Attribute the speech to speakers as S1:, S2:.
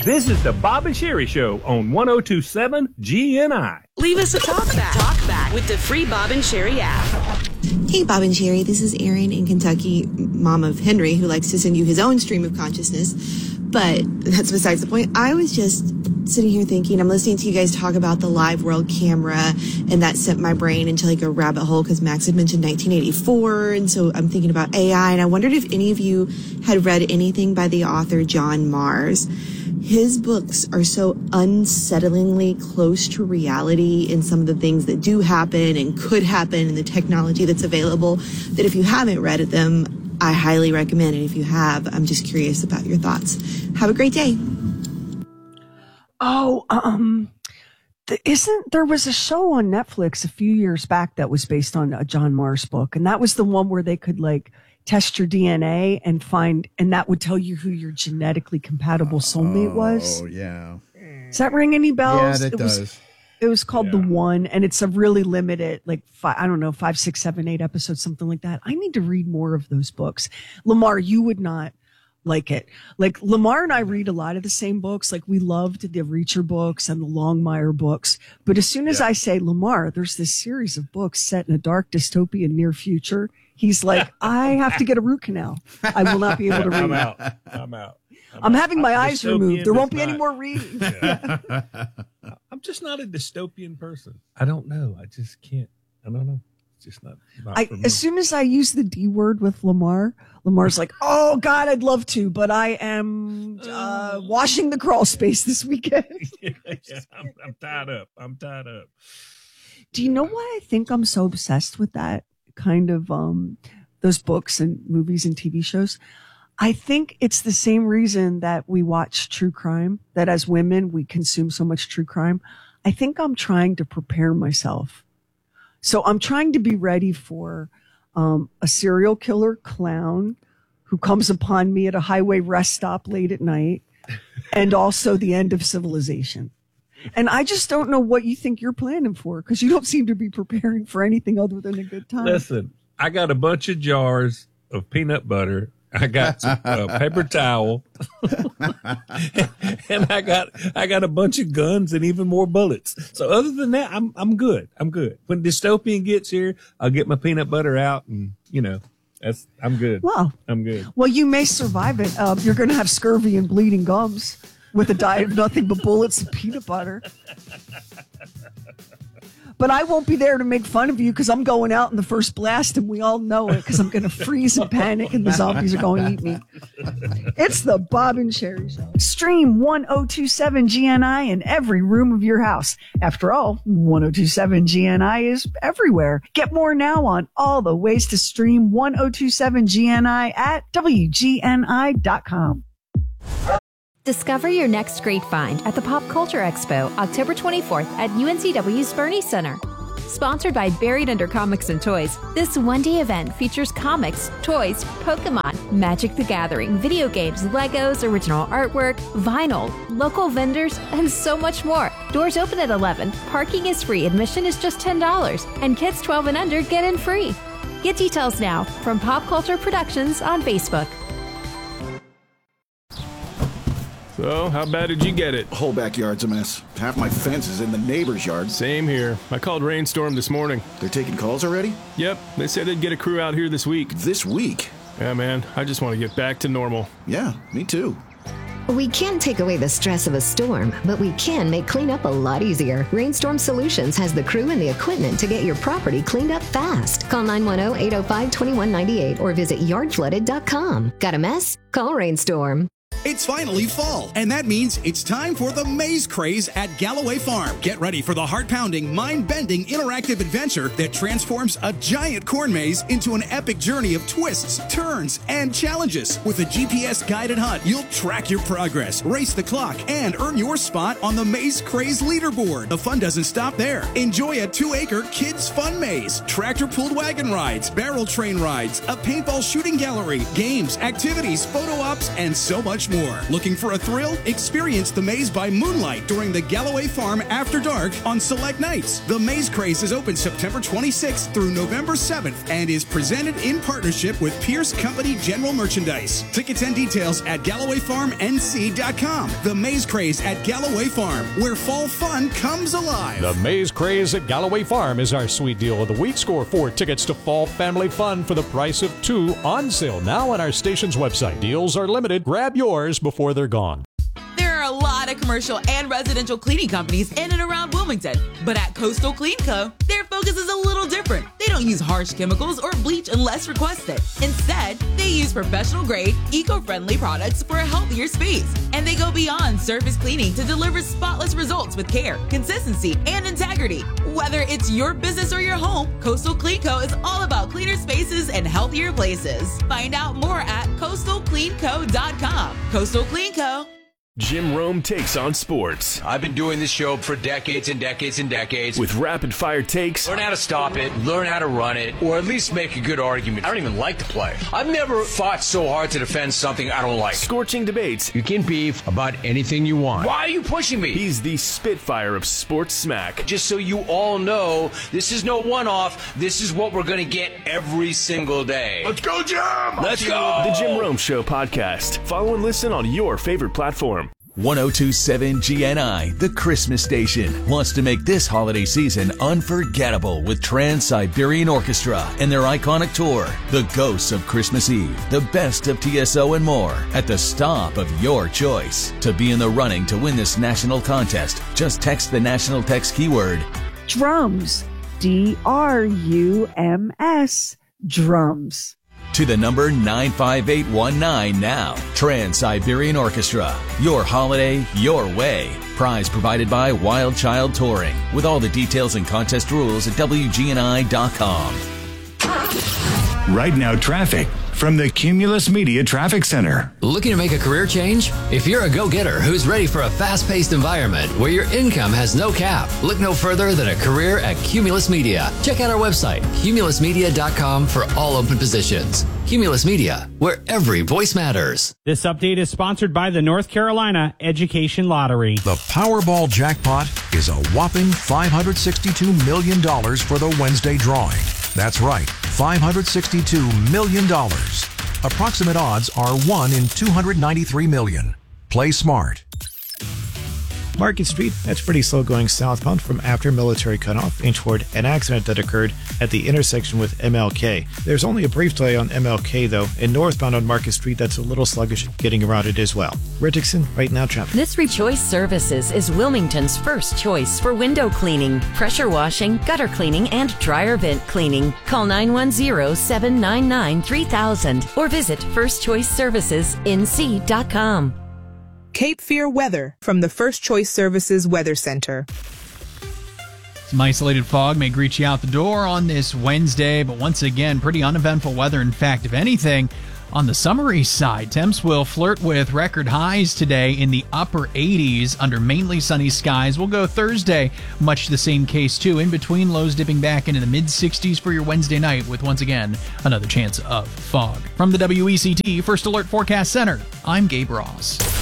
S1: This is the Bob and Sherry Show on 1027 GNI.
S2: Leave us a talkback with the free Bob and Sherry app.
S3: Hey, Bob and Sherry. This is Erin in Kentucky, mom of Henry, who likes to send you his own stream of consciousness. But that's besides the point. I was just sitting here thinking, I'm listening to you guys talk about the Live World camera, and that sent my brain into like a rabbit hole because Max had mentioned 1984. And so I'm thinking about AI, and I wondered if any of you had read anything by the author John Mars. His books are so unsettlingly close to reality in some of the things that do happen and could happen and the technology that's available that if you haven't read them, I highly recommend it. If you have, I'm just curious about your thoughts. Have a great day.
S4: There was a show on Netflix a few years back that was based on a John Mars book, and that was the one where they could like test your DNA and that would tell you who your genetically compatible soulmate was.
S5: Oh, yeah.
S4: Does that ring any bells?
S5: Yeah, it does.
S4: It was called The One, and it's a really limited, like, 5, 6, 7, 8 episodes, something like that. I need to read more of those books. Lamar, you would not like it. Like, Lamar and I read a lot of the same books. Like, we loved the Reacher books and the Longmire books. But as soon as I say, Lamar, there's this series of books set in a dark dystopian near future, he's like, I have to get a root canal. I will not be able to read.
S1: I'm out.
S4: I'm having my eyes removed. There won't be any more reading.
S1: I'm just not a dystopian person. I don't know. I just can't. I don't know. It's just not for me.
S4: As soon as I use the D word with Lamar's like, oh, God, I'd love to, but I am washing the crawl space this weekend.
S1: I'm tied up.
S4: Do you know why I think I'm so obsessed with that kind of those books and movies and TV shows? I think it's the same reason that we watch true crime, that as women, we consume so much true crime. I think I'm trying to prepare myself. So I'm trying to be ready for a serial killer clown who comes upon me at a highway rest stop late at night, and also the end of civilization. And I just don't know what you think you're planning for, because you don't seem to be preparing for anything other than a good time.
S1: Listen, I got a bunch of jars of peanut butter. I got some paper towel, and I got a bunch of guns and even more bullets. So other than that, I'm good. When dystopian gets here, I'll get my peanut butter out, and I'm good.
S4: Wow,
S1: I'm good.
S4: Well, you may survive it. You're going to have scurvy and bleeding gums with a diet of nothing but bullets and peanut butter. But I won't be there to make fun of you because I'm going out in the first blast, and we all know it because I'm going to freeze and panic and the zombies are going to eat me. It's the Bob and Sherry Show. Stream 1027 GNI in every room of your house. After all, 1027 GNI is everywhere. Get more now on all the ways to stream 1027 GNI at WGNI.com.
S6: Discover your next great find at the Pop Culture Expo, October 24th at UNCW's Bernie Center. Sponsored by Buried Under Comics and Toys, this one-day event features comics, toys, Pokemon, Magic the Gathering, video games, Legos, original artwork, vinyl, local vendors, and so much more. Doors open at 11, parking is free, admission is just $10, and kids 12 and under get in free. Get details now from Pop Culture Productions on Facebook.
S7: So, how bad did you get it?
S8: Whole backyard's a mess. Half my fence is in the neighbor's yard.
S7: Same here. I called Rainstorm this morning.
S8: They're taking calls already?
S7: Yep. They said they'd get a crew out here this week.
S8: This week?
S7: Yeah, man. I just want to get back to normal.
S8: Yeah, me too.
S9: We can't take away the stress of a storm, but we can make cleanup a lot easier. Rainstorm Solutions has the crew and the equipment to get your property cleaned up fast. Call 910-805-2198 or visit yardflooded.com. Got a mess? Call Rainstorm.
S10: It's finally fall, and that means it's time for the maze craze at Galloway Farm. Get ready for the heart-pounding, mind-bending, interactive adventure that transforms a giant corn maze into an epic journey of twists, turns, and challenges. With a GPS-guided hunt, you'll track your progress, race the clock, and earn your spot on the Maze Craze leaderboard. The fun doesn't stop there. Enjoy a 2-acre kids' fun maze, tractor-pulled wagon rides, barrel train rides, a paintball shooting gallery, games, activities, photo drops, and so much more. Looking for a thrill? Experience the maze by moonlight during the Galloway Farm After Dark on select nights. The Maze Craze is open September 26th through November 7th and is presented in partnership with Pierce Company General Merchandise. Tickets and details at GallowayFarmNC.com. The Maze Craze at Galloway Farm, where fall fun comes alive.
S5: The Maze Craze at Galloway Farm is our sweet deal of the week. Score 4 tickets to Fall Family Fun for the price of 2, on sale now on our station's website. Deals are limited. Grab yours before they're gone.
S11: There are a lot of commercial and residential cleaning companies in and around Wilmington, but at Coastal Clean Co., their focus is a little different. They don't use harsh chemicals or bleach unless requested. Instead, they use professional-grade, eco-friendly products for a healthier space, and they go beyond surface cleaning to deliver spotless results with care, consistency, and integrity. Whether it's your business or your home, Coastal Clean Co. is all about cleaner spaces and healthier places. Find out more at coastalcleanco.com. Coastal Clean Co.
S12: Jim Rome takes on sports.
S13: I've been doing this show for decades and decades and decades.
S12: With rapid-fire takes.
S13: Learn how to stop it, learn how to run it, or at least make a good argument. I don't even like to play. I've never fought so hard to defend something I don't like.
S12: Scorching debates.
S13: You can beef about anything you want. Why are you pushing me?
S12: He's the Spitfire of sports smack.
S13: Just so you all know, this is no one-off. This is what we're going to get every single day.
S12: Let's go, Jim!
S13: Let's go!
S12: The Jim Rome Show podcast. Follow and listen on your favorite platform.
S14: 1027 GNI, the Christmas station, wants to make this holiday season unforgettable with Trans-Siberian Orchestra and their iconic tour, The Ghosts of Christmas Eve, the best of TSO and more, at the stop of your choice. To be in the running to win this national contest, just text the national text keyword
S4: drums, DRUMS, drums,
S14: to the number 95819 now. Trans-Siberian Orchestra. Your holiday, your way. Prize provided by Wild Child Touring. With all the details and contest rules at WGNI.com.
S15: Right now, traffic from the Cumulus Media Traffic Center.
S16: Looking to make a career change? If you're a go-getter who's ready for a fast-paced environment where your income has no cap, look no further than a career at Cumulus Media. Check out our website, cumulusmedia.com, for all open positions. Cumulus Media, where every voice matters.
S17: This update is sponsored by the North Carolina Education Lottery.
S18: The Powerball jackpot is a whopping $562 million for the Wednesday drawing. That's right, $562 million. Approximate odds are 1 in 293 million. Play smart.
S19: Market Street, that's pretty slow going southbound from after military cutoff in toward an accident that occurred at the intersection with MLK. There's only a brief delay on MLK though, and northbound on Market Street that's a little sluggish getting around it as well. Richardson, right now traffic.
S20: This Choice Services is Wilmington's first choice for window cleaning, pressure washing, gutter cleaning, and dryer vent cleaning. Call 910-799-3000 or visit firstchoiceservicesnc.com.
S21: Cape Fear weather from the First Choice Services Weather Center.
S22: Some isolated fog may greet you out the door on this Wednesday, but once again, pretty uneventful weather. In fact, if anything, on the summery side, temps will flirt with record highs today in the upper 80s under mainly sunny skies. We'll go Thursday, much the same case too. In between, lows dipping back into the mid-60s for your Wednesday night with, once again, another chance of fog. From the WECT First Alert Forecast Center, I'm Gabe Ross.